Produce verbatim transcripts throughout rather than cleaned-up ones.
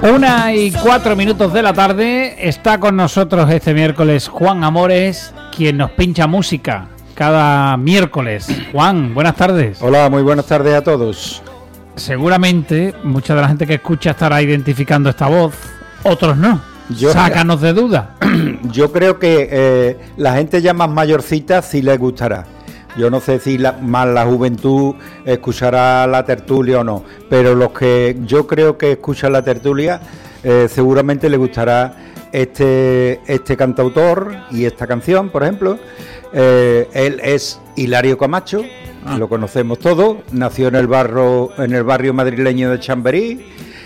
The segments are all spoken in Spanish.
Una y cuatro minutos de la tarde. Está con nosotros este miércoles Juan Amores, quien nos pincha música cada miércoles. Juan, buenas tardes. Hola, muy buenas tardes a todos. Seguramente mucha de la gente que escucha estará identificando esta voz, otros no. Yo, Sácanos de duda. Yo creo que eh, la gente ya más mayorcita sí les gustará. Yo no sé si la, más la juventud escuchará la tertulia o no, pero los que yo creo que escuchan la tertulia eh, seguramente les gustará este, este cantautor y esta canción, por ejemplo. Eh, él es Hilario Camacho, ah. lo conocemos todos, nació en el, barrio, en el barrio madrileño de Chamberí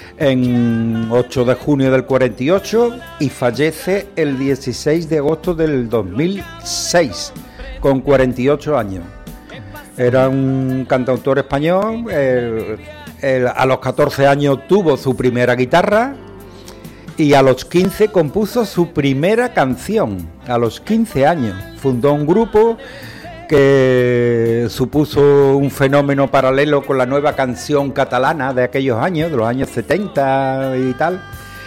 en ocho de junio del cuarenta y ocho y fallece el dieciséis de agosto del dos mil seis. Con cuarenta y ocho años. Era un cantautor español. El, el, a los catorce años tuvo su primera guitarra y a los quince compuso su primera canción. A los quince años fundó un grupo que supuso un fenómeno paralelo con la nueva canción catalana de aquellos años, de los años setenta y tal.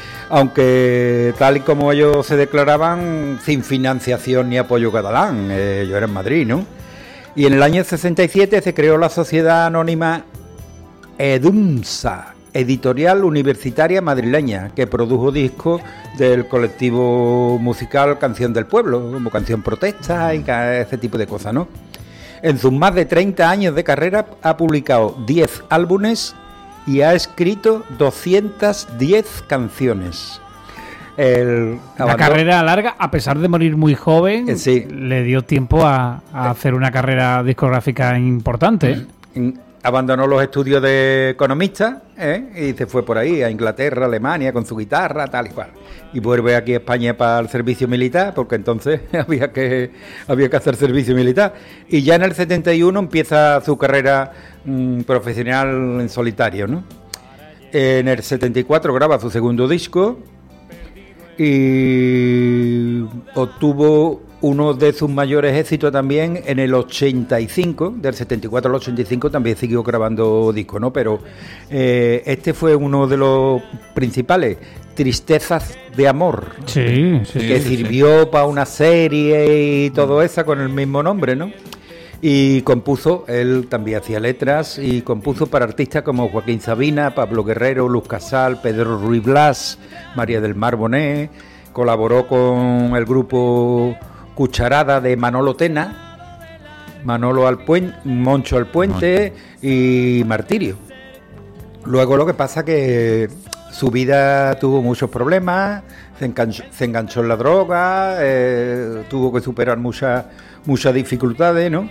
Aunque tal y como ellos se declaraban, sin financiación ni apoyo catalán, eh, yo era en Madrid, ¿no? Y en el año sesenta y siete se creó la sociedad anónima EDUMSA, Editorial Universitaria Madrileña, que produjo discos del colectivo musical Canción del Pueblo, como Canción Protesta y ese tipo de cosas, ¿no? En sus más de treinta años de carrera ha publicado diez álbumes y ha escrito doscientas diez canciones. El Una carrera larga, a pesar de morir muy joven, eh, sí. le dio tiempo a, a hacer una carrera discográfica importante. Abandonó los estudios de economista ¿eh? y se fue por ahí, a Inglaterra, Alemania, con su guitarra, tal y cual. Y vuelve aquí a España para el servicio militar, porque entonces había que, había que hacer servicio militar. Y ya en el setenta y uno empieza su carrera mmm, profesional en solitario, ¿no? En el setenta y cuatro graba su segundo disco y obtuvo uno de sus mayores éxitos también en el ochenta y cinco, del setenta y cuatro al ochenta y cinco también siguió grabando discos, ¿no? Pero eh, este fue uno de los principales, Tristezas de Amor, sí, sí, que sí, sirvió sí. para una serie y todo eso con el mismo nombre, ¿no? Y compuso, él también hacía letras y compuso para artistas como Joaquín Sabina, Pablo Guerrero, Luz Casal, Pedro Ruiz Blas, María del Mar Bonet. Colaboró con el grupo Cucharada de Manolo Tena, Manolo Alpuente, Moncho Alpuente y Martirio. Luego lo que pasa que su vida tuvo muchos problemas, se enganchó, se enganchó en la droga, eh, tuvo que superar muchas muchas dificultades, ¿no?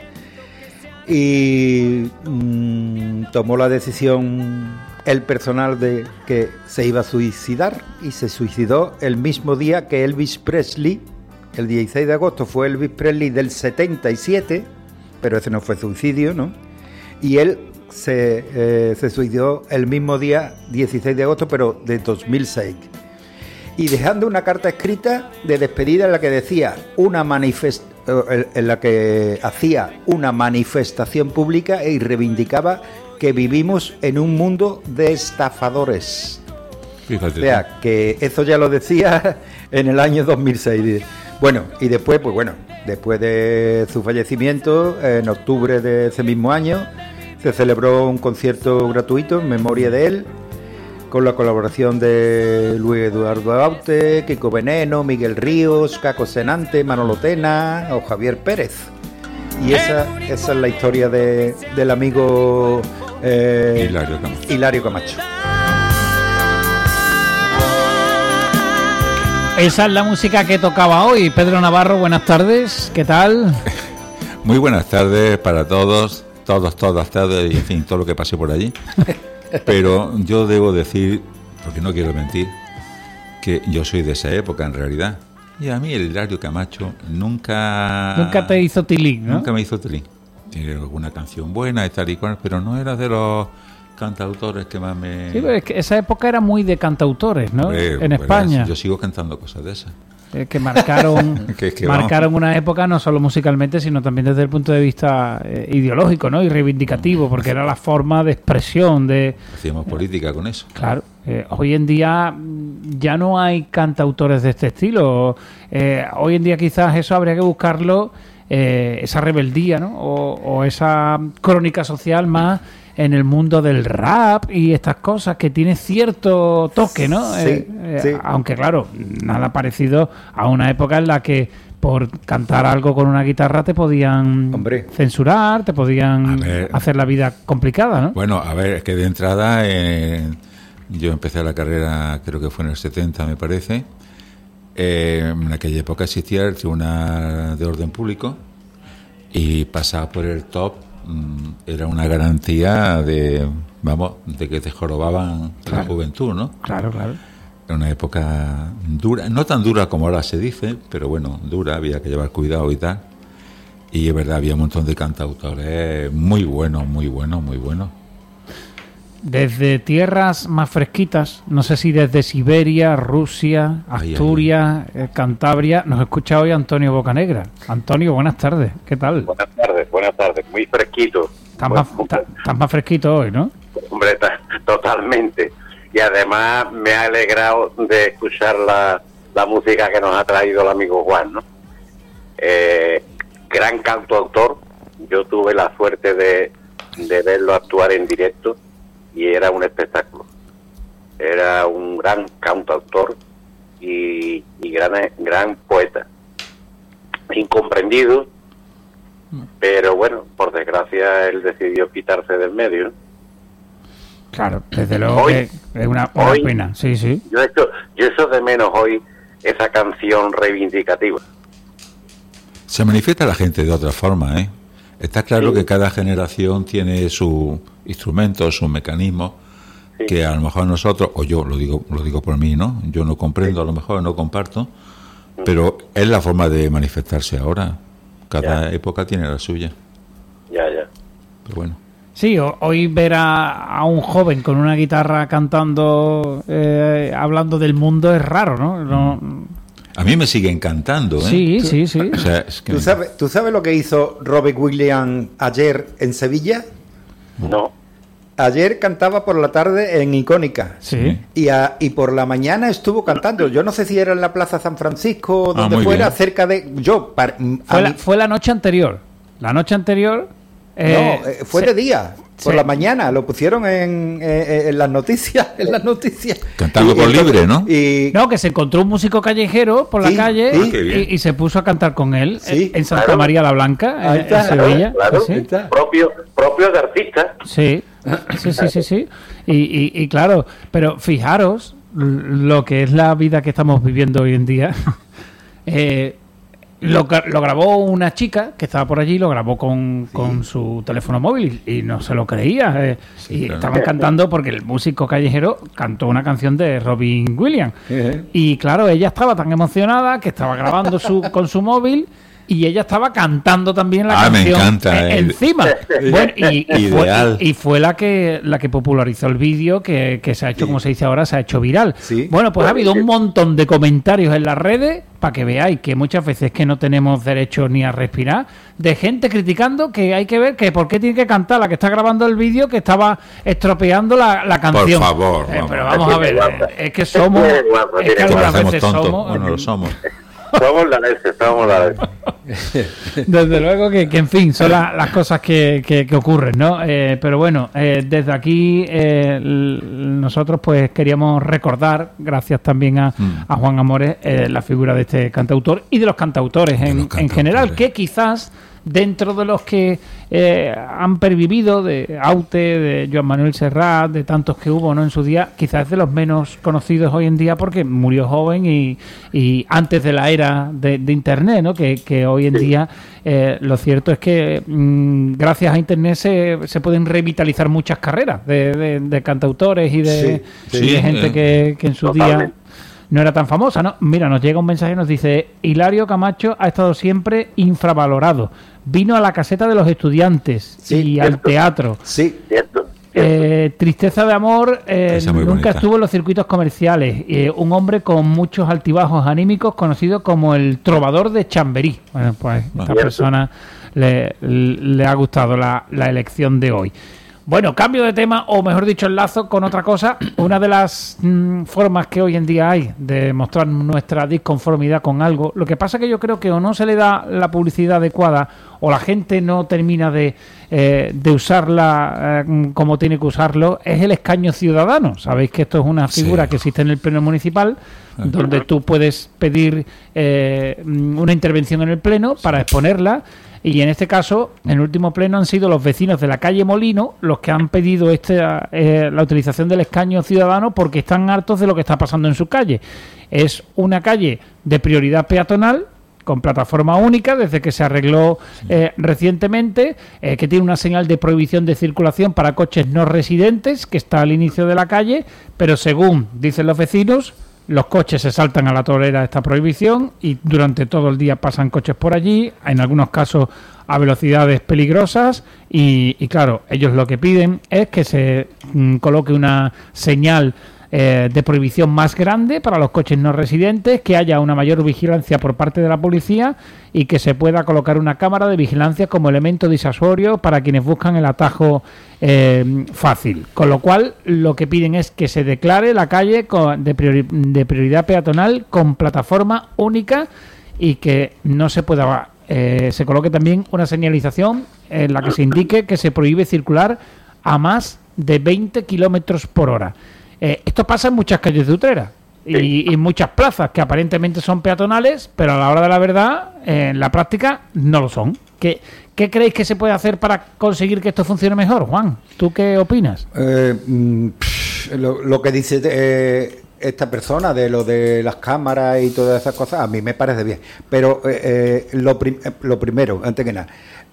Y mmm, tomó la decisión el personal de que se iba a suicidar y se suicidó el mismo día que Elvis Presley. El dieciséis de agosto fue Elvis Presley del setenta y siete, pero ese no fue suicidio, ¿no? Y él se, eh, se suicidó el mismo día, dieciséis de agosto, pero de dos mil seis. Y dejando una carta escrita de despedida en la que decía una manifest en la que hacía una manifestación pública y reivindicaba que vivimos en un mundo de estafadores. Fíjate. O sea, que eso ya lo decía en el año dos mil seis. Bueno, y después, pues bueno, después de su fallecimiento, en octubre de ese mismo año, se celebró un concierto gratuito en memoria de él, con la colaboración de Luis Eduardo Aute, Kiko Veneno, Miguel Ríos, Caco Senante, Manolo Tena o Javier Pérez. Y esa, esa es la historia de, del amigo eh, Hilario Camacho. Hilario Camacho. Esa es la música que tocaba hoy. Pedro Navarro, buenas tardes, ¿qué tal? Muy buenas tardes para todos, todos, todas, todas, y en fin, todo lo que pase por allí. Pero yo debo decir, porque no quiero mentir, que yo soy de esa época en realidad. Y a mí el Hilario Camacho nunca... Nunca te hizo tilín, ¿no? Nunca me hizo tilín. Tiene alguna canción buena y tal y cual, pero no era de los cantautores que más me... Sí, pero es que esa época era muy de cantautores, ¿no? Hombre, en España. Verás, yo sigo cantando cosas de esas. Eh, que marcaron que es que marcaron una época no solo musicalmente, sino también desde el punto de vista eh, ideológico, ¿no? Y reivindicativo, porque era la forma de expresión de... Hacíamos política con eso. Claro. Eh, hoy en día ya no hay cantautores de este estilo. Eh, hoy en día quizás eso habría que buscarlo, eh, esa rebeldía, ¿no? O, o esa crónica social más en el mundo del rap y estas cosas, que tiene cierto toque, ¿no? Sí, eh, eh, sí. Aunque claro, nada parecido a una época en la que por cantar algo con una guitarra te podían Hombre. censurar, te podían ver. hacer la vida complicada, ¿no? Bueno, a ver, es que de entrada eh, yo empecé la carrera, creo que fue en el setenta, me parece. Eh, en aquella época existía el Tribunal de Orden Público y pasar por el top mm, era una garantía de, vamos, de que te jorobaban Claro. la juventud, ¿no? Claro, claro. Era una época dura, no tan dura como ahora se dice, pero bueno, dura, había que llevar cuidado y tal. Y es verdad, había un montón de cantautores muy buenos, muy buenos, muy buenos. Desde tierras más fresquitas, no sé si desde Siberia, Rusia, Ay, Asturias, eh, Cantabria, nos escucha hoy Antonio Bocanegra. Antonio, buenas tardes, ¿qué tal? Buenas tardes, buenas tardes. Muy fresquito. Estás Bueno, más, ta- estás más fresquito hoy, ¿no? Hombre, ta- totalmente. Y además me ha alegrado de escuchar la, la música que nos ha traído el amigo Juan, ¿no? Eh, gran cantautor. Yo tuve la suerte de, de verlo actuar en directo y era un espectáculo. Era un gran cantautor y, y gran, gran poeta. Incomprendido, pero bueno, por desgracia él decidió quitarse del medio, ¿no? Claro, desde luego Hoy- que es una, una hoy- pena, sí, sí. Yo echo, yo echo de menos hoy esa canción reivindicativa. Se manifiesta la gente de otra forma, ¿eh? Está claro Sí. que cada generación tiene su instrumento, su mecanismo, Sí. que a lo mejor nosotros, o yo lo digo, lo digo por mí, ¿no? Yo no comprendo, a lo mejor no comparto, pero es la forma de manifestarse ahora. Cada Ya. época tiene la suya. Ya, ya. Pero bueno. Sí, o- hoy ver a, a un joven con una guitarra cantando, eh, hablando del mundo es raro, ¿no? No- A mí me sigue encantando, ¿eh? sí, sí, sí. O sea, es que ¿Tú sabes, ¿Tú sabes lo que hizo Robert Williams ayer en Sevilla? No. Ayer cantaba por la tarde en Icónica. Sí. Y, a- y por la mañana estuvo cantando. Yo no sé si era en la Plaza San Francisco, donde Ah, muy fuera, bien. cerca de... Yo, para, a Fue la, mí- fue la noche anterior. La noche anterior... eh, no, eh, fue se- de día, por sí. la mañana. Lo pusieron en, eh, en las noticias, en las noticias. Cantando Y- por y entonces- libre, ¿no? Y, No, que se encontró un músico callejero por Sí, la calle sí. Qué bien. y, y se puso a cantar con él Sí, en- en Santa claro. María la Blanca, Ahí en, está, en Sevilla. Claro, Sí, ahí sí. está. Propio, propio de artista. Sí, sí, sí, sí, sí. Y, y, y claro, pero fijaros l- lo que es la vida que estamos viviendo hoy en día. Eh, lo, gra- lo grabó una chica que estaba por allí, lo grabó con, con su teléfono móvil y, y no se lo creía. eh, Sí, y claro. estaban cantando porque el músico callejero cantó una canción de Robin Williams. Eh. Y claro, ella estaba tan emocionada que estaba grabando su, con su móvil y ella estaba cantando también la Ah, me canción encanta, eh, el- encima. Bueno, y, y fue, Ideal. y fue la que la que popularizó el vídeo que, que se ha hecho, como se dice ahora, se ha hecho viral. Sí. Bueno, pues ha habido un montón de comentarios en las redes para que veáis que muchas veces que no tenemos derecho ni a respirar, de gente criticando que hay que ver que por qué tiene que cantar la que está grabando el vídeo que estaba estropeando la, la canción. favor, Eh, vamos. pero vamos a ver, eh, es que somos, Tiene guapa, es que tiene Que algunas parecemos veces tontos. somos, Bueno, lo somos. Somos la leche, somos la leche. desde luego que, que, en fin, son la- las cosas que, que- que ocurren, ¿no? Eh, pero bueno, eh, desde aquí eh, l- nosotros pues queríamos recordar, gracias también a, Mm. a Juan Amores, eh, la figura de este cantautor y de los cantautores, De en, los en cantautores. general, que quizás dentro de los que eh, han pervivido, de Aute, de Joan Manuel Serrat, de tantos que hubo, ¿no?, en su día, quizás de los menos conocidos hoy en día porque murió joven y, y antes de la era de, de Internet, ¿no?, que, que hoy en día eh, lo cierto es que mm, gracias a Internet se, se pueden revitalizar muchas carreras de, de- de cantautores y de, Sí, y de sí, gente eh. que, que en su día Totalmente. no era tan famosa, ¿no? Mira, nos llega un mensaje y nos dice: Hilario Camacho ha estado siempre infravalorado. Vino a la caseta de los estudiantes Sí, y al cierto. teatro. Sí, ¿Cierto? Eh, Tristeza de amor, eh, Esa es muy nunca bonita. estuvo en los circuitos comerciales. Eh, un hombre con muchos altibajos anímicos, conocido como el trovador de Chamberí. Bueno, pues a esta Cierto. persona le, le ha gustado la, la elección de hoy. Bueno, cambio de tema, o mejor dicho, enlazo con otra cosa. Una de las mmm, formas que hoy en día hay de mostrar nuestra disconformidad con algo, lo que pasa que yo creo que o no se le da la publicidad adecuada o la gente no termina de, eh, de usarla eh, como tiene que usarlo, es el escaño ciudadano. Sabéis que esto es una figura sí. que existe en el Pleno Municipal, uh-huh. donde tú puedes pedir eh, una intervención en el Pleno para exponerla. Y en este caso, en el último pleno han sido los vecinos de la calle Molino los que han pedido este, eh, la utilización del escaño ciudadano porque están hartos de lo que está pasando en su calle. Es una calle de prioridad peatonal, con plataforma única, desde que se arregló eh, recientemente, eh, que tiene una señal de prohibición de circulación para coches no residentes, que está al inicio de la calle, pero según dicen los vecinos, los coches se saltan a la torera de esta prohibición y durante todo el día pasan coches por allí, en algunos casos a velocidades peligrosas y, y claro, ellos lo que piden es que se mm, coloque una señal eh, de prohibición más grande para los coches no residentes, que haya una mayor vigilancia por parte de la policía y que se pueda colocar una cámara de vigilancia como elemento disuasorio para quienes buscan el atajo eh, fácil. Con lo cual, lo que piden es que se declare la calle con, de, priori, de prioridad peatonal con plataforma única y que no se pueda eh, se coloque también una señalización en la que se indique que se prohíbe circular a más de veinte kilómetros por hora. Eh, esto pasa en muchas calles de Utrera y, sí. y en muchas plazas que aparentemente son peatonales, pero a la hora de la verdad, eh, en la práctica, no lo son. ¿Qué, ¿Qué creéis que se puede hacer para conseguir que esto funcione mejor, Juan? ¿Tú qué opinas? Eh, pff, lo, lo que dice eh, esta persona de lo de las cámaras y todas esas cosas, a mí me parece bien. Pero eh, eh, lo, prim- lo primero, antes que nada,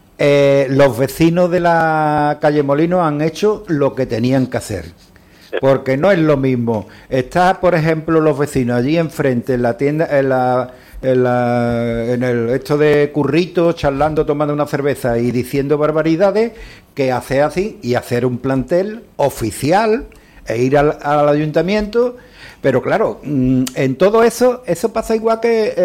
eh, los vecinos de la calle Molino han hecho lo que tenían que hacer. Porque no es lo mismo. Está, por ejemplo, los vecinos allí enfrente, en la tienda, en la, en la, en el esto de curritos, charlando, tomando una cerveza y diciendo barbaridades, que hacer así y hacer un plantel oficial e ir al, al ayuntamiento. Pero claro, en todo eso, eso pasa igual que eh,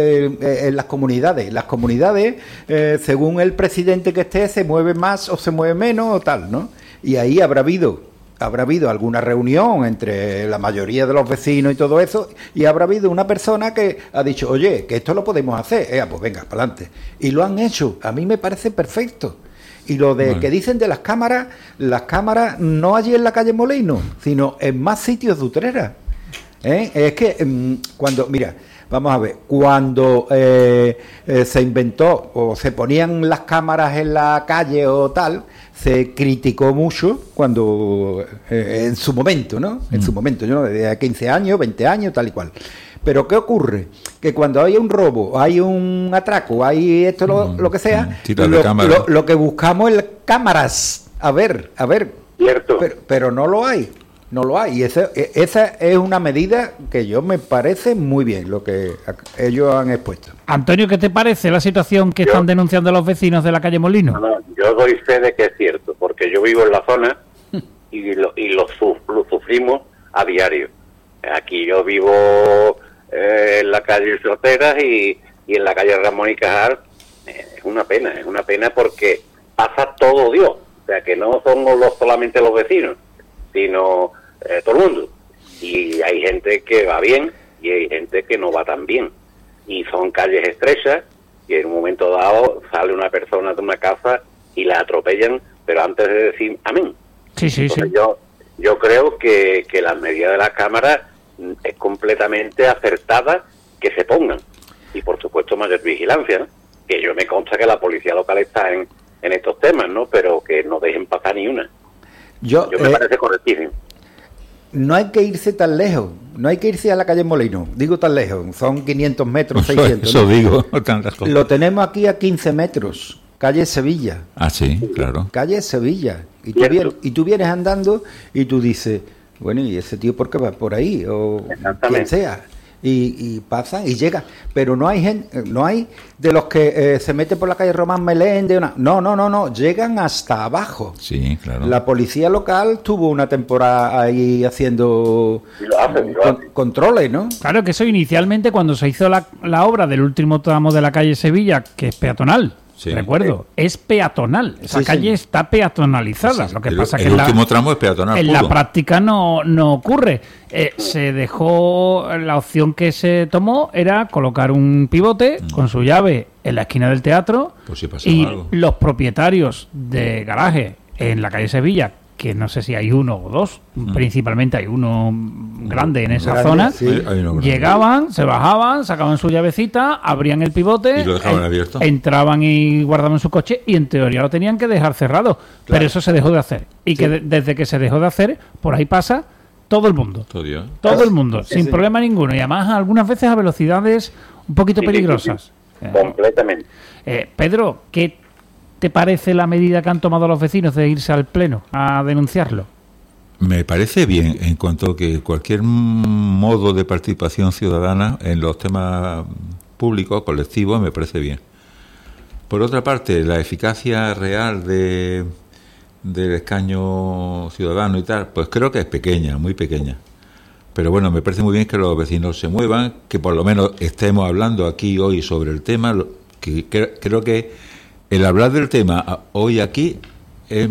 eh, en las comunidades. Las comunidades, eh, según el presidente que esté, se mueve más o se mueve menos o tal, ¿no? Y ahí habrá habido habrá habido alguna reunión entre la mayoría de los vecinos y todo eso, y habrá habido una persona que ha dicho, oye, que esto lo podemos hacer, eh, pues venga, para adelante. Y lo han hecho, a mí me parece perfecto. Y lo de bueno. que dicen de las cámaras, las cámaras no allí en la calle Molino, sino en más sitios de Utrera. ¿Eh? Es que mmm, cuando, mira, vamos a ver, cuando eh, eh, se inventó o se ponían las cámaras en la calle o tal, se criticó mucho cuando eh, en su momento, ¿no? En mm. su momento, yo ¿no? de quince años, veinte años, tal y cual. Pero ¿qué ocurre? Que cuando hay un robo, hay un atraco, hay esto, lo, mm. lo que sea, lo, lo, lo que buscamos es cámaras. A ver, a ver. Cierto. Pero, pero no lo hay. No lo hay. Y esa, esa es una medida que yo me parece muy bien, lo que ellos han expuesto. Antonio, ¿qué te parece la situación que yo, están denunciando los vecinos de la calle Molino? No, yo doy fe de que es cierto, porque yo vivo en la zona y lo, y lo, lo sufrimos a diario. Aquí yo vivo eh, en la calle Soteras y, y en la calle Ramón y Cajal. Eh, es una pena, es una pena porque pasa todo Dios. O sea, que no somos los, solamente los vecinos, sino eh, todo el mundo. Y hay gente que va bien y hay gente que no va tan bien. Y son calles estrechas y en un momento dado sale una persona de una casa y la atropellan, pero antes de decir amén. Sí, sí, Entonces sí. Yo, yo creo que, que las medidas de la Cámara es completamente acertada que se pongan. Y por supuesto mayor vigilancia, ¿no? Que yo me consta que la policía local está en, en estos temas, ¿no? Pero que no dejen pasar ni una. Yo, Yo me eh, parece correctísimo. No hay que irse tan lejos, no hay que irse a la calle Molino, digo tan lejos, son quinientos metros, seiscientos. Eso ¿no? digo, tan lejos. Lo tenemos aquí a quince metros, calle Sevilla. Ah, sí, claro. Calle Sevilla. Y tú, vienes, y tú vienes andando y tú dices, bueno, ¿y ese tío por qué va por ahí? O quien sea. Y, y pasan y llegan, pero no hay gente, no hay de los que eh, se meten por la calle Román Meléndez, no, no, no, no, llegan hasta abajo. Sí, claro. La policía local tuvo una temporada ahí haciendo lo hacen, lo con, hacen. controles, ¿no? Claro que eso inicialmente cuando se hizo la, la obra del último tramo de la calle Sevilla, que es peatonal, Sí. Recuerdo, es peatonal. Esa sí, calle sí. está peatonalizada. Sí, Lo que el, pasa es el que último la, tramo es peatonal en puro. la práctica no, no ocurre. Eh, se dejó, la opción que se tomó era colocar un pivote mm. con su llave en la esquina del teatro pues sí pasaba y algo. Los propietarios de garaje en la calle Sevilla, que no sé si hay uno o dos, mm. principalmente hay uno grande en esa grande, zona, sí. hay, hay llegaban, se bajaban, sacaban su llavecita, abrían el pivote, y lo dejaban en, abierto. Entraban y guardaban su coche y en teoría lo tenían que dejar cerrado, claro. Pero eso se dejó de hacer. Y sí. que de, desde que se dejó de hacer, por ahí pasa todo el mundo. Todo, ¿eh? todo el mundo, sí, sin sí. problema ninguno. Y además algunas veces a velocidades un poquito sí, peligrosas. Sí, sí. Completamente. Eh, Pedro, ¿qué te parece la medida que han tomado los vecinos de irse al pleno a denunciarlo? Me parece bien, en cuanto a que cualquier modo de participación ciudadana en los temas públicos, colectivos, me parece bien. Por otra parte, la eficacia real de del escaño ciudadano y tal, pues creo que es pequeña, muy pequeña. Pero bueno, me parece muy bien que los vecinos se muevan, que por lo menos estemos hablando aquí hoy sobre el tema, que, que creo que el hablar del tema hoy aquí es,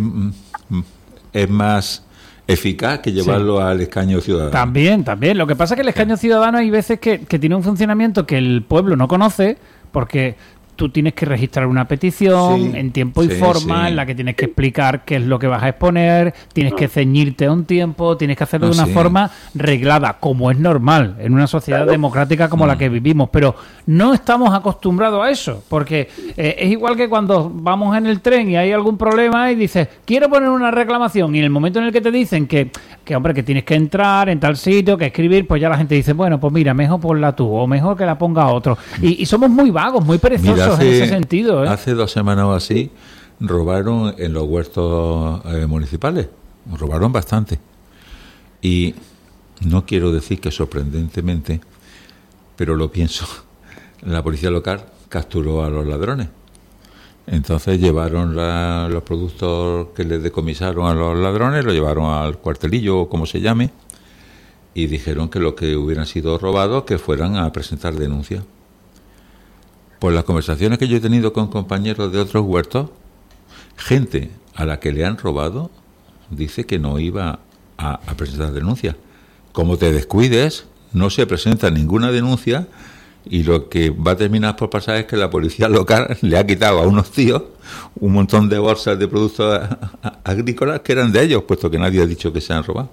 es más eficaz que llevarlo sí. al escaño ciudadano. También, también. Lo que pasa es que el escaño ciudadano hay veces que, que tiene un funcionamiento que el pueblo no conoce, porque tú tienes que registrar una petición sí, en tiempo y sí, forma, sí. en la que tienes que explicar qué es lo que vas a exponer, tienes que ceñirte a un tiempo, tienes que hacerlo no, de una sí. forma reglada, como es normal, en una sociedad claro. democrática como mm. la que vivimos, pero no estamos acostumbrados a eso, porque eh, es igual que cuando vamos en el tren y hay algún problema y dices, quiero poner una reclamación, y en el momento en el que te dicen que, que hombre, que tienes que entrar en tal sitio, que escribir, pues ya la gente dice, bueno, pues mira, mejor ponla tú, o mejor que la ponga otro, y, y somos muy vagos, muy perezosos. Mira, Hace, en ese sentido, ¿eh? hace dos semanas o así robaron en los huertos eh, municipales, robaron bastante, y no quiero decir que sorprendentemente, pero lo pienso, la policía local capturó a los ladrones. Entonces llevaron la, los productos que les decomisaron a los ladrones, lo llevaron al cuartelillo o como se llame, y dijeron que los que hubieran sido robados que fueran a presentar denuncia. Por las conversaciones que yo he tenido con compañeros de otros huertos, gente a la que le han robado dice que no iba a, a presentar denuncia. Como te descuides, no se presenta ninguna denuncia y lo que va a terminar por pasar es que la policía local le ha quitado a unos tíos un montón de bolsas de productos agrícolas que eran de ellos, puesto que nadie ha dicho que se han robado.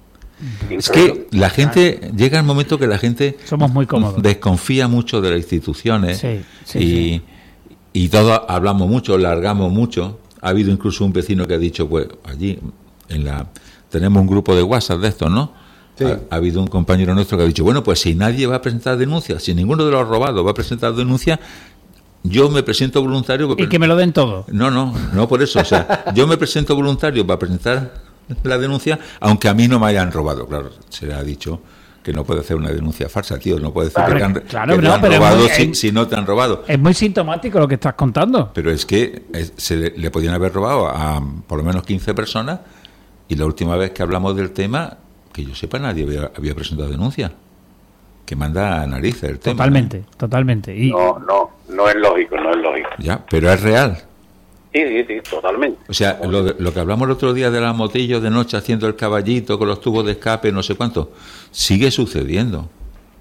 Es que la gente, llega el momento que la gente somos muy cómodos, desconfía mucho de las instituciones sí, sí, y, sí. y todos hablamos mucho, largamos mucho. Ha habido incluso un vecino que ha dicho, pues allí en la tenemos un grupo de WhatsApp de estos, ¿no? Sí. Ha, ha habido un compañero nuestro que ha dicho, bueno, pues si nadie va a presentar denuncia, si ninguno de los robados va a presentar denuncia, yo me presento voluntario. Y que me lo den todo. No, no, no por eso. O sea, yo me presento voluntario para presentar la denuncia, aunque a mí no me hayan robado. Claro, se le ha dicho que no puede hacer una denuncia falsa, tío. No puede decir claro, que te han, claro, que te no, han robado muy, si, es, si no te han robado. Es muy sintomático lo que estás contando. Pero es que es, se le, le podían haber robado a por lo menos quince personas y la última vez que hablamos del tema, que yo sepa, nadie había, había presentado denuncia. Que manda a narices el tema. Totalmente, ¿no? totalmente. Y... No, no, no es lógico, no es lógico. Ya, pero es real. Sí, sí, sí, totalmente. O sea, lo, lo que hablamos el otro día de las motillos de noche haciendo el caballito con los tubos de escape, no sé cuánto, sigue sucediendo.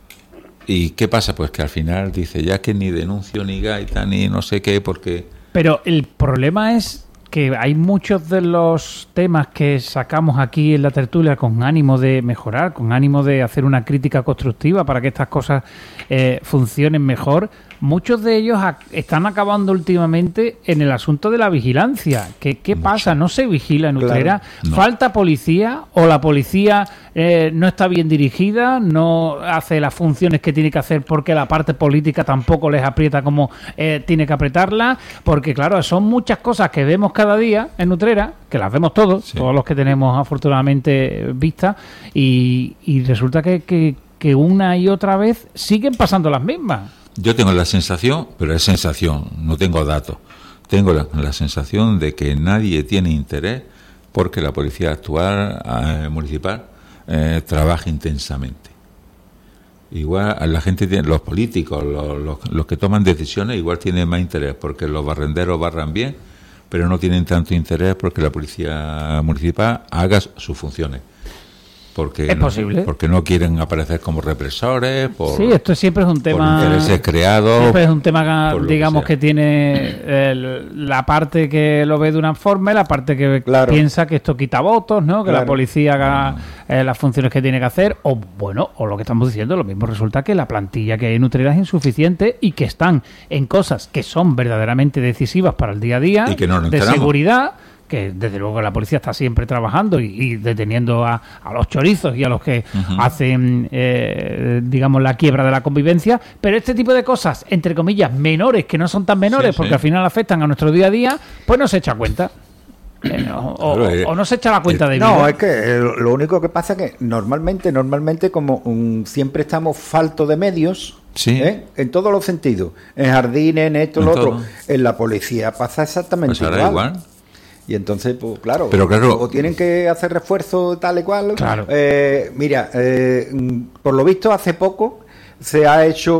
¿Y qué pasa? Pues que al final dice, ya que ni denuncio ni gaita ni no sé qué, porque... Pero el problema es que hay muchos de los temas que sacamos aquí en la tertulia con ánimo de mejorar, con ánimo de hacer una crítica constructiva para que estas cosas eh, funcionen mejor. Muchos de ellos a- están acabando últimamente en el asunto de la vigilancia. ¿Qué, qué pasa? ¿No se vigila en Utrera? Claro, no. ¿Falta policía? ¿O la policía eh, no está bien dirigida? ¿No hace las funciones que tiene que hacer porque la parte política tampoco les aprieta como eh, tiene que apretarla? Porque claro, son muchas cosas que vemos cada día en Utrera, que las vemos todos, Sí. todos los que tenemos afortunadamente vistas, y, y resulta que, que, que una y otra vez siguen pasando las mismas. Yo tengo la sensación, pero es sensación, no tengo datos, tengo la, la sensación de que nadie tiene interés porque la policía actual eh, municipal eh, trabaje intensamente. igual la gente tiene, los políticos, los, los, los que toman decisiones, igual tienen más interés porque los barrenderos barran bien, pero no tienen tanto interés porque la policía municipal haga sus funciones. Porque es no, posible. Porque no quieren aparecer como represores. Por, sí, esto siempre es un tema. Por intereses creados. Siempre es un tema, digamos, que, que tiene el, la parte que lo ve de una forma y la parte que claro. piensa que esto quita votos, ¿no? Que claro. la policía haga eh, las funciones que tiene que hacer. O, bueno, o lo que estamos diciendo, lo mismo resulta que la plantilla que hay en Utrera es insuficiente y que están en cosas que son verdaderamente decisivas para el día a día, y que no nos de enteramos. Seguridad. Que desde luego la policía está siempre trabajando y, y deteniendo a, a los chorizos y a los que uh-huh. hacen, eh, digamos, la quiebra de la convivencia, pero este tipo de cosas, entre comillas, menores, que no son tan menores, sí, porque sí. al final afectan a nuestro día a día, pues no se echa cuenta. Eh, o, o, o no se echa la cuenta de vida. No, es que lo único que pasa es que normalmente, normalmente como um, siempre estamos faltos de medios, sí. ¿eh? En todos los sentidos, en jardines, en esto, en lo todo. Otro, en la policía pasa exactamente pues igual. igual. Y entonces, pues claro, pero claro, o tienen que hacer refuerzo tal y cual. Claro. Eh, mira, eh, por lo visto hace poco se ha hecho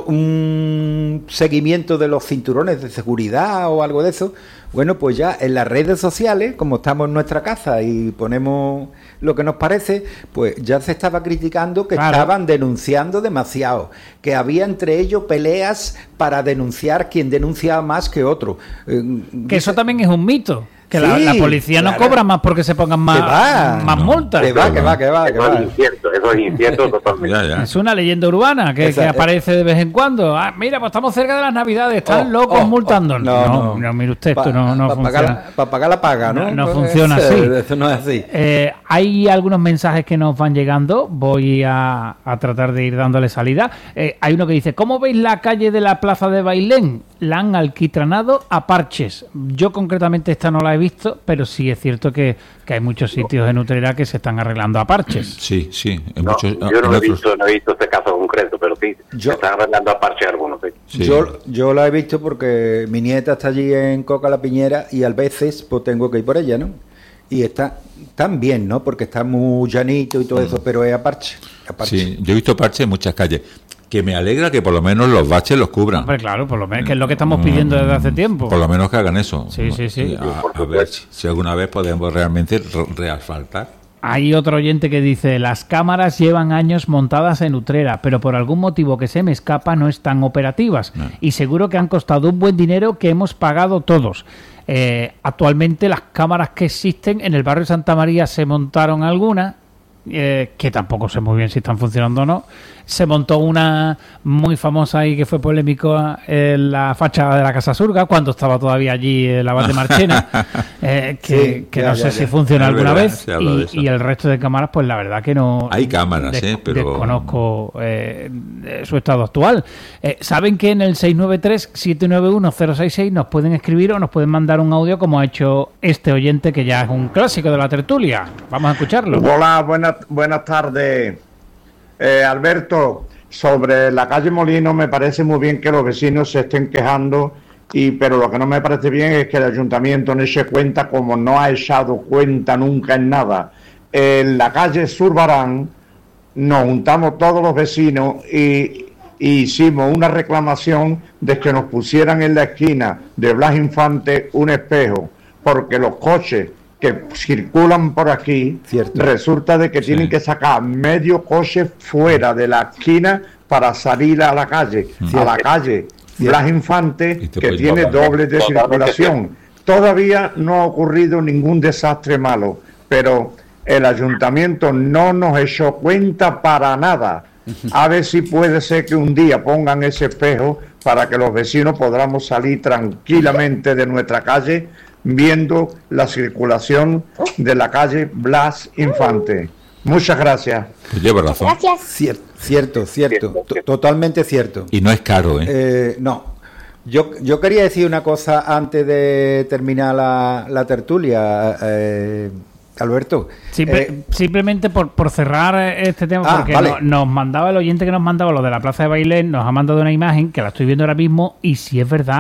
un seguimiento de los cinturones de seguridad o algo de eso. Bueno, pues ya en las redes sociales, como estamos en nuestra casa y ponemos lo que nos parece, pues ya se estaba criticando que claro. estaban denunciando demasiado, que había entre ellos peleas para denunciar quien denunciaba más que otro. Eh, que eso también es un mito. Que sí, la, la policía no claro. cobra más porque se pongan más, más no, multas. Que va, que va, que va. Que eso va. es incierto, eso es incierto totalmente. Ya, ya. Es una leyenda urbana que, que aparece de vez en cuando. Ah, mira, pues estamos cerca de las Navidades, están oh, locos oh, multando. Oh, no, no, no, no, mire usted, esto pa, no, no pa funciona. Para pagar la paga, ¿no? No, no pues funciona es, así. Eso no es así. Eh, hay algunos mensajes que nos van llegando. Voy a, a tratar de ir dándole salida. Eh, hay uno que dice: ¿cómo veis la calle de la Plaza de Bailén? La han alquitranado a parches. Yo concretamente esta no la he visto, pero sí es cierto que, que hay muchos sitios en Utrera que se están arreglando a parches. Sí, sí. En no, muchos, yo no en he, visto, no he visto este caso concreto, pero sí, yo, se están arreglando a parches algunos. Sí. Sí. Yo, yo la he visto porque mi nieta está allí en Coca la Piñera y a veces pues tengo que ir por ella, ¿no? Y está tan bien, ¿no? Porque está muy llanito y todo mm. eso, pero es a parche, a parche. Sí, yo he visto parches en muchas calles. Que me alegra que por lo menos los baches los cubran. Hombre, claro, por lo menos, que es lo que estamos pidiendo desde hace tiempo. Por lo menos que hagan eso. Sí, sí, sí. A, a ver si, si alguna vez podemos realmente reasfaltar. Hay otro oyente que dice: las cámaras llevan años montadas en Utrera, pero por algún motivo que se me escapa no están operativas. No. Y seguro que han costado un buen dinero que hemos pagado todos. Eh, actualmente las cámaras que existen en el barrio de Santa María se montaron algunas, eh, que tampoco sé muy bien si están funcionando o no. Se montó una muy famosa y que fue polémico en la fachada de la Casa Surga, cuando estaba todavía allí el abad de Marchena, eh, que, sí, que ya, no ya, sé ya. si funciona es alguna verdad, vez, y, y el resto de cámaras, pues la verdad que no... Hay cámaras, des, eh, pero... Desconozco eh, su estado actual. Eh, Saben que en el seis nueve tres, siete nueve uno, cero seis seis nos pueden escribir o nos pueden mandar un audio, como ha hecho este oyente, que ya es un clásico de la tertulia. Vamos a escucharlo. Hola, buenas, buenas tardes. Eh, Alberto, sobre la calle Molino, me parece muy bien que los vecinos se estén quejando, y pero lo que no me parece bien es que el ayuntamiento no eche cuenta, como no ha echado cuenta nunca en nada. En la calle Zurbarán nos juntamos todos los vecinos y, y hicimos una reclamación de que nos pusieran en la esquina de Blas Infante un espejo, porque los coches que circulan por aquí, cierto, resulta de que sí. tienen que sacar medio coche fuera de la esquina para salir a la calle, cierto. a la calle Blas Infante, que tiene doble de circulación. Todavía no ha ocurrido ningún desastre malo, pero el ayuntamiento no nos echó cuenta para nada. A ver si puede ser que un día pongan ese espejo para que los vecinos podamos salir tranquilamente de nuestra calle, viendo la circulación de la calle Blas Infante. Muchas gracias. Pues lleva razón. Gracias. Cierto, cierto, cierto. T- totalmente cierto. Y no es caro, ¿eh? eh no. Yo, yo quería decir una cosa antes de terminar la, la tertulia, eh, Alberto. Simple, eh, simplemente por, por cerrar este tema, ah, porque vale. no, nos mandaba el oyente que nos mandaba lo de la Plaza de Bailén, nos ha mandado una imagen que la estoy viendo ahora mismo, y si es verdad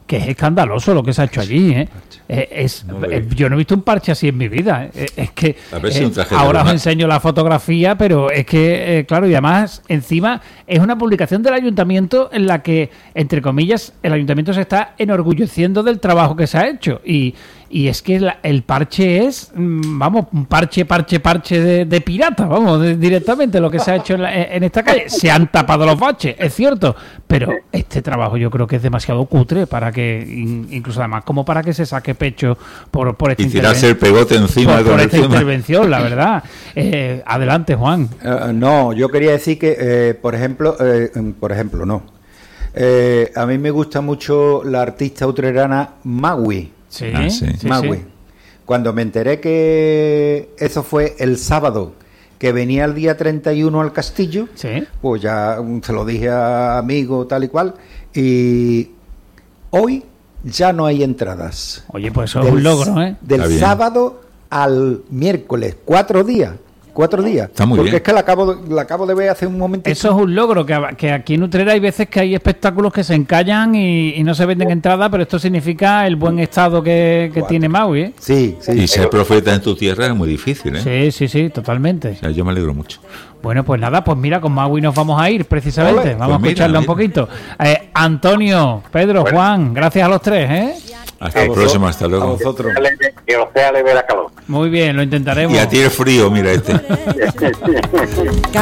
que es escandaloso lo que se ha hecho allí, ¿eh? Eh, es, No eh, yo no he visto un parche así en mi vida. Eh, es que A ver si eh, un traje de ahora os broma. enseño la fotografía, pero es que, eh, claro, y además, encima, es una publicación del ayuntamiento en la que, entre comillas, el ayuntamiento se está enorgulleciendo del trabajo que se ha hecho. Y, y es que la- el parche es, mm, vamos, un parche, parche, parche de, de pirata, vamos, de- directamente lo que se ha hecho en, la- en esta calle. Se han tapado los baches, es cierto, pero este trabajo yo creo que es demasiado cutre para que, in- incluso además, como para que se saque pecho por, por esta Y tirarse el intervención. pegote encima Por, con por el esta tema. intervención, la verdad. Eh, adelante, Juan. Eh, no, yo quería decir que, eh, por ejemplo, eh, por ejemplo, no. Eh, a mí me gusta mucho la artista utrerana Magui. Sí, Ah, sí. sí, Magui. sí. Cuando me enteré que eso fue el sábado, que venía el día treinta y uno al castillo, Sí. pues ya mm, se lo dije a amigos tal y cual, y hoy ya no hay entradas. Oye, pues eso es Del un logro, ¿eh? Del Está bien. sábado al miércoles, cuatro días. Cuatro días. Está muy Porque bien. es que la acabo, de- la acabo de ver hace un momento. Eso es un logro, que, que aquí en Utrera hay veces que hay espectáculos que se encallan y, y no se venden entradas, pero esto significa el buen estado que, que Cuatro. tiene Maui, ¿eh? Sí, sí. Y ser profeta en tu tierra es muy difícil, ¿eh? Sí, sí, sí, totalmente. O sea, yo me alegro mucho. Bueno, pues nada, pues mira, con Maui nos vamos a ir precisamente. Ole. Vamos Pues a escucharla mira, un poquito. Eh, Antonio, Pedro, Bueno. Juan, gracias a los tres, ¿eh? Hasta A el vosotros- próximo, hasta a luego. vosotros. Que os sea leve la calor. Muy bien, lo intentaremos. Y a ti el frío, mira este.